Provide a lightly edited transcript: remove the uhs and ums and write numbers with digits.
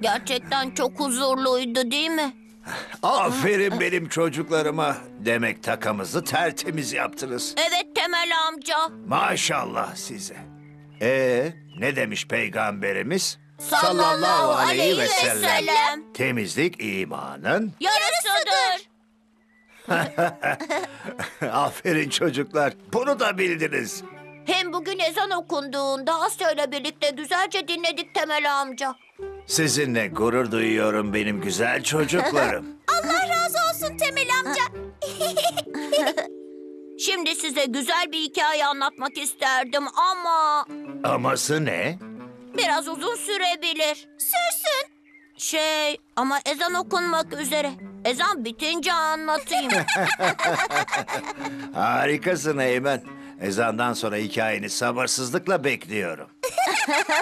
Gerçekten çok huzurluydu değil mi? Aferin benim çocuklarıma. Demek takamızı tertemiz yaptınız. Evet Temel amca. Maşallah size. Ne demiş peygamberimiz? Sallallahu aleyhi ve sellem. Temizlik imanın. Yarısıdır. Aferin çocuklar. Bunu da bildiniz. Hem bugün ezan okunduğunda Asya ile birlikte güzelce dinledik Temel amca. Sizinle gurur duyuyorum benim güzel çocuklarım. Allah razı olsun Temel amca. Şimdi size güzel bir hikaye anlatmak isterdim ama Aması ne? biraz uzun sürebilir. Sürsün. Ama ezan okunmak üzere. Ezan bitince anlatayım. Harikasın Eymen. Ezandan sonra hikayeni sabırsızlıkla bekliyorum.